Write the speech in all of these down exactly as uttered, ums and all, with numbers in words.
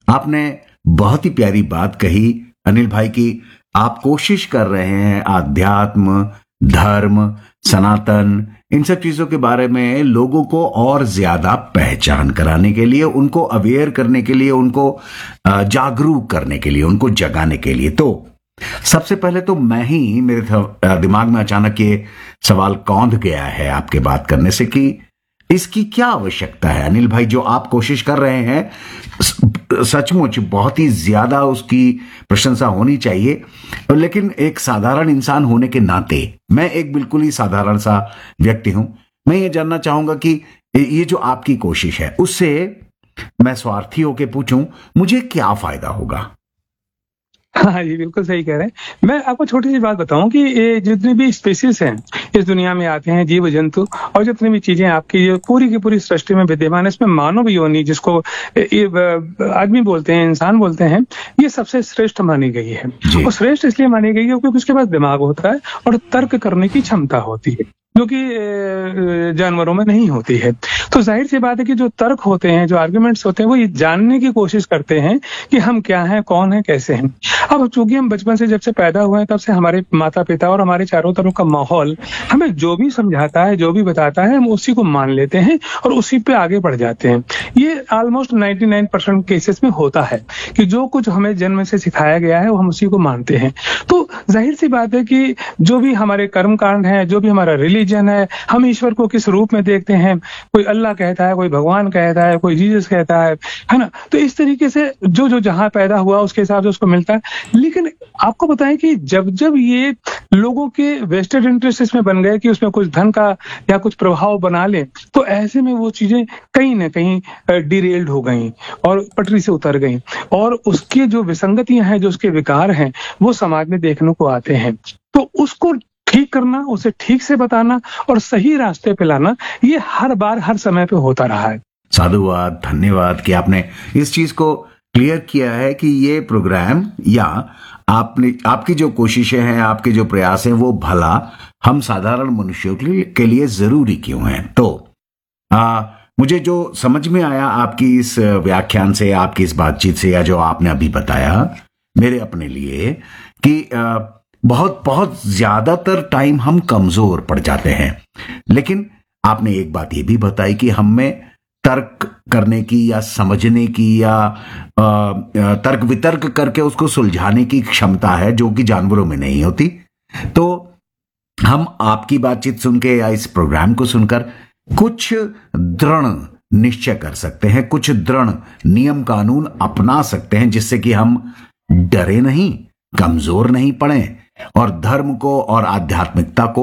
आपने बहुत ही प्यारी बात कही अनिल भाई की आप कोशिश कर रहे हैं आध्यात्म, धर्म, सनातन, इन सब चीजों के बारे में लोगों को और ज्यादा पहचान कराने के लिए, उनको अवेयर करने के लिए, उनको जागरूक करने के लिए, उनको जगाने के लिए। तो सबसे पहले तो मैं ही, मेरे दिमाग में अचानक ये सवाल कौंध गया है आपके बात करने से कि इसकी क्या आवश्यकता है अनिल भाई? जो आप कोशिश कर रहे हैं सचमुच बहुत ही ज्यादा उसकी प्रशंसा होनी चाहिए, लेकिन एक साधारण इंसान होने के नाते, मैं एक बिल्कुल ही साधारण सा व्यक्ति हूं, मैं ये जानना चाहूंगा कि ये जो आपकी कोशिश है उससे मैं स्वार्थी होकर पूछूं मुझे क्या फायदा होगा? हाँ जी, बिल्कुल सही कह रहे हैं। मैं आपको छोटी सी बात बताऊं कि ये जितने भी स्पीसीज हैं इस दुनिया में आते हैं, जीव जंतु और जितनी भी चीजें आपकी जो पूरी की पूरी सृष्टि में विद्यमान है, इसमें मानव योनि जिसको ये आदमी बोलते हैं, इंसान बोलते हैं, ये सबसे श्रेष्ठ मानी गई है। और श्रेष्ठ इसलिए मानी गई है क्योंकि उसके पास दिमाग होता है और तर्क करने की क्षमता होती है, जो कि जानवरों में नहीं होती है। तो जाहिर सी बात है कि जो तर्क होते हैं, जो आर्गुमेंट्स होते हैं, वो ये जानने की कोशिश करते हैं कि हम क्या हैं, कौन है, कैसे हैं। अब चूंकि हम बचपन से जब से पैदा हुए हैं तब से हमारे माता पिता और हमारे चारों तरफ का माहौल हमें जो भी समझाता है, जो भी बताता है, हम उसी को मान लेते हैं और उसी पे आगे बढ़ जाते हैं। ये ऑलमोस्ट निन्यानवे परसेंट केसेस में होता है कि जो कुछ हमें जन्म से सिखाया गया है वो हम उसी को मानते हैं। तो जाहिर सी बात है कि जो भी हमारे कर्म कांड है, जो भी हमारा रिलीजन है, हम ईश्वर को किस रूप में देखते हैं, कोई अल्लाह कहता है, कोई भगवान कहता है, कोई जीसस कहता है, है ना। तो इस तरीके से जो जो जहां पैदा हुआ उसके हिसाब से उसको मिलता है। लेकिन आपको बताएं कि जब जब ये लोगों के वेस्टेड इंटरेस्ट इसमें बन गए कि उसमें कुछ धन का या कुछ प्रभाव बना ले, तो ऐसे में वो चीजें कहीं ना कहीं डिरेल्ड हो गई और पटरी से उतर गई और उसकी जो विसंगतियां हैं, जो उसके विकार हैं, वो समाज में देखने को आते हैं। तो उसको ठीक करना, उसे ठीक से बताना और सही रास्ते पे लाना, ये हर बार हर समय पे होता रहा है। साधुवाद, धन्यवाद कि आपने इस चीज को क्लियर किया है कि ये प्रोग्राम या आपने आपकी जो कोशिशें हैं, आपके जो प्रयास हैं, वो भला हम साधारण मनुष्यों के लिए जरूरी क्यों हैं। तो आ, मुझे जो समझ में आया आपकी इस व्याख्यान से, आपकी इस बातचीत से, या जो आपने अभी बताया मेरे अपने लिए कि आ, बहुत बहुत ज्यादातर टाइम हम कमजोर पड़ जाते हैं। लेकिन आपने एक बात ये भी बताई कि हम में तर्क करने की या समझने की या तर्क वितर्क करके उसको सुलझाने की क्षमता है, जो कि जानवरों में नहीं होती। तो हम आपकी बातचीत सुन के या इस प्रोग्राम को सुनकर कुछ दृढ़ निश्चय कर सकते हैं, कुछ दृढ़ नियम कानून अपना सकते हैं, जिससे कि हम डरे नहीं, कमजोर नहीं पड़े और धर्म को और आध्यात्मिकता को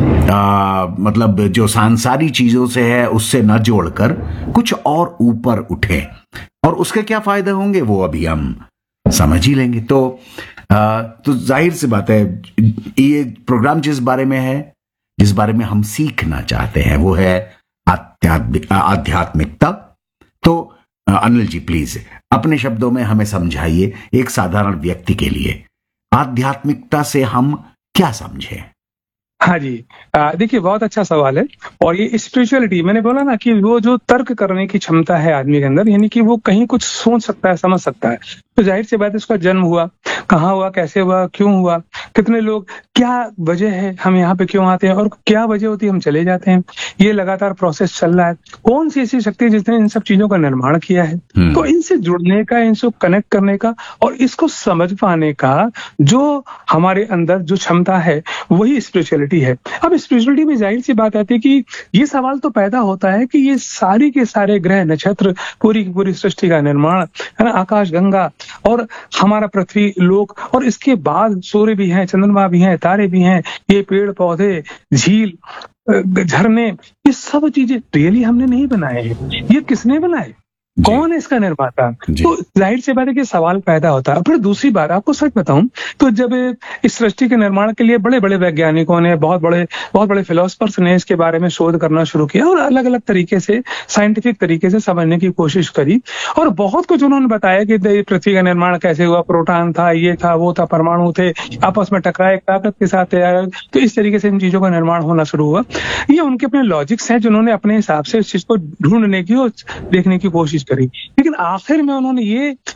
आ, मतलब जो सांसारिक चीजों से है उससे न जोड़कर कुछ और ऊपर उठे। और उसके क्या फायदे होंगे वो अभी हम समझ ही लेंगे। तो आ, तो जाहिर सी बात है, ये प्रोग्राम जिस बारे में है, जिस बारे में हम सीखना चाहते हैं, वो है आध्यात्मिक आध्यात्मिकता। तो अनिल जी प्लीज अपने शब्दों में हमें समझाइए, एक साधारण व्यक्ति के लिए आध्यात्मिकता से हम क्या समझें? हाँ जी, देखिए बहुत अच्छा सवाल है। और ये स्पिरिचुअलिटी, मैंने बोला ना कि वो जो तर्क करने की क्षमता है आदमी के अंदर, यानी कि वो कहीं कुछ सोच सकता है, समझ सकता है। तो जाहिर सी बात है उसका जन्म हुआ, कहाँ हुआ, कैसे हुआ, क्यों हुआ, कितने लोग, क्या वजह है, हम यहाँ पे क्यों आते हैं और क्या वजह होती है हम चले जाते हैं, ये लगातार प्रोसेस चल रहा है। कौन सी ऐसी शक्ति जिसने इन सब चीजों का निर्माण किया है। तो इनसे जुड़ने का, इनसे कनेक्ट करने का और इसको समझ पाने का जो हमारे अंदर जो क्षमता है, वही स्पिरिचुअलिटी है। अब स्पिरिचुअलिटी में जाहिर सी बात आती है कि ये सवाल तो पैदा होता है कि ये सारी के सारे ग्रह नक्षत्र, पूरी की पूरी सृष्टि का निर्माण है ना, आकाश गंगा और हमारा पृथ्वी लोक, और इसके बाद सूर्य भी है, चंद्रमा भी है, तारे भी हैं, ये पेड़ पौधे, झील, झरने, ये सब चीजें रियली हमने नहीं बनाए हैं। ये किसने बनाए, कौन है इसका निर्माता? तो जाहिर सी बात है कि सवाल पैदा होता है। फिर दूसरी बात आपको सच बताऊं तो जब इस सृष्टि के निर्माण के लिए बड़े बड़े वैज्ञानिकों ने, बहुत बड़े बहुत बड़े फिलोसफर्स ने इसके बारे में शोध करना शुरू किया और अलग अलग तरीके से, साइंटिफिक तरीके से समझने की कोशिश करी और बहुत कुछ उन्होंने बताया कि पृथ्वी का निर्माण कैसे हुआ, प्रोटॉन था, ये था, वो था, परमाणु थे, आपस में टकराए, ताकत के साथ तैयार। तो इस तरीके से इन चीजों का निर्माण होना शुरू हुआ। ये उनके अपने लॉजिक्स हैं जिन्होंने अपने हिसाब से इस चीज को ढूंढने की और देखने की कोशिश करी। लेकिन आखिर में उन्होंने ये